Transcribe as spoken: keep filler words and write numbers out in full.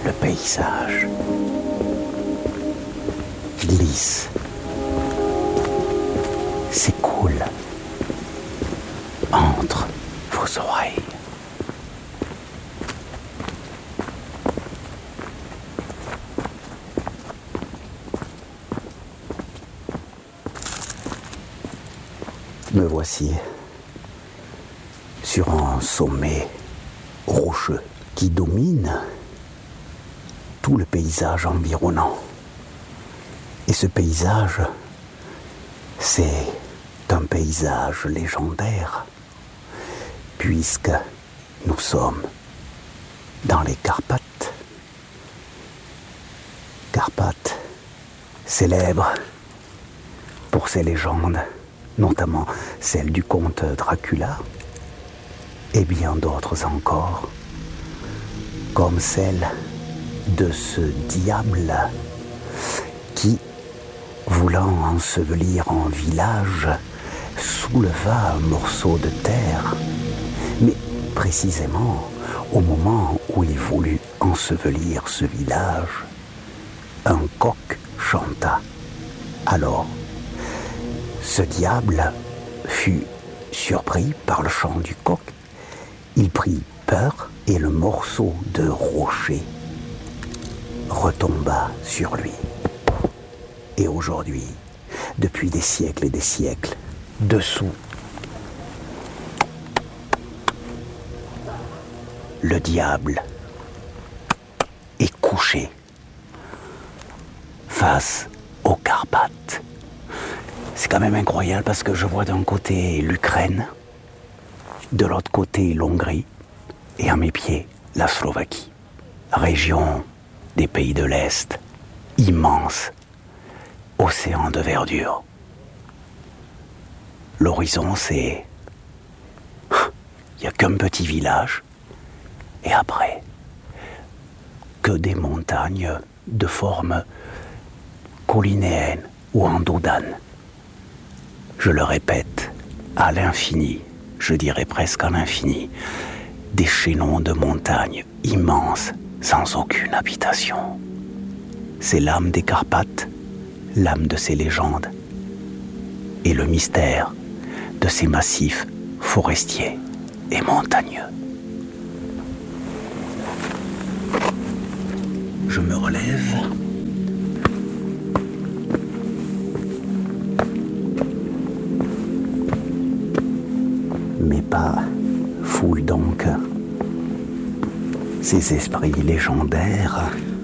le paysage glisse, s'écoule entre vos oreilles. Me voici sur un sommet rocheux qui domine tout le paysage environnant. Et ce paysage, c'est un paysage légendaire, puisque nous sommes dans les Carpates. Carpates, célèbres pour ses légendes, notamment celle du comte Dracula, et bien d'autres encore, comme celle de ce diable qui, voulant ensevelir un village, souleva un morceau de terre, mais précisément au moment où il voulut ensevelir ce village, un coq chanta. Alors, ce diable fut surpris par le chant du coq. Il prit peur et le morceau de rocher retomba sur lui. Et aujourd'hui, depuis des siècles et des siècles, dessous, le diable est couché face aux Carpates. C'est quand même incroyable parce que je vois d'un côté l'Ukraine, de l'autre côté l'Hongrie, et à mes pieds, la Slovaquie. Région des pays de l'Est, immense, océan de verdure. L'horizon, c'est... il n'y a qu'un petit village, et après, que des montagnes de forme collinéenne ou andodane. Je le répète, à l'infini, je dirais presque à l'infini, des chaînons de montagnes immenses, sans aucune habitation. C'est l'âme des Carpates, l'âme de ces légendes, et le mystère de ces massifs forestiers et montagneux. Je me relève. Mes pas foulent donc ces esprits légendaires